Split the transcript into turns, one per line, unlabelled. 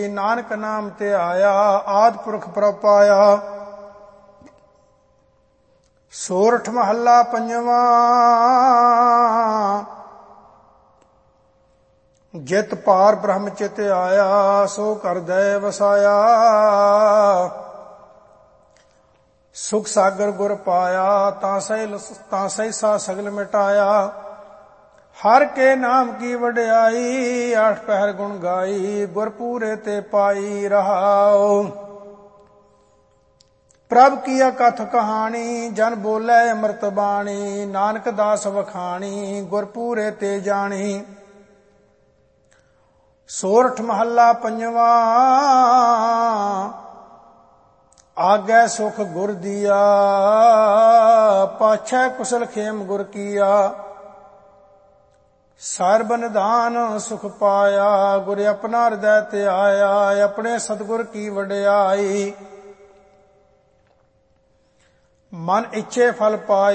ਨਾਨਕ ਨਾਮ ਤੇ ਆਇਆ, ਆਦਿ ਪੁਰਖ ਪ੍ਰਭ ਪਾਇਆ। ਸੋਰਠ ਮਹੱਲਾ ਪੰਜਵਾਂ। ਜਿਤ ਪਾਰ ਬ੍ਰਹਮ ਚਿਤ ਆਇਆ, ਸੋ ਕਰਦੈ ਵਸਾਇਆ। ਸੁਖ ਸਾਗਰ ਗੁਰ ਪਾਇਆ, ਤਾਂ ਸਹਿਸਾ ਸਗਲ ਮਿਟਾਇਆ। ਹਰ ਕੇ ਨਾਮ ਕੀ ਵਡਿਆਈ, ਆਠ ਪਹਿਰ ਗੁਣ ਗਾਈ। ਗੁਰ ਪੂਰੇ ਤੇ ਪਾਈ ਰਹਾਉ। ਪ੍ਰਭ ਕੀ ਕਥ ਕਹਾਣੀ, ਜਨ ਬੋਲੇ ਅੰਮ੍ਰਿਤ ਬਾਣੀ। ਨਾਨਕ ਦਾਸ ਵਖਾਣੀ, ਗੁਰ ਪੂਰੇ ਤੇ ਜਾਣੀ। ਸੋਰਠ ਮਹੱਲਾ ਪੰਜਵਾਂ। ਆਗੈ ਸੁਖ ਗੁਰ ਦੀਆ, ਪਾਛੈ ਕੁਸਲ ਖੇਮ ਗੁਰ ਕੀਆ। ਸਰਬ ਨਿਧਾਨ ਸੁਖ ਪਾਇਆ, ਗੁਰ ਆਪਣਾ ਹਿਰਦੈ ਤੇ ਆਇਆ। ਆਪਣੇ ਸਤਿਗੁਰ ਕੀ ਵਡਿਆਈ, ਮਨ ਇੱਛੇ ਫਲ ਪਾਈ।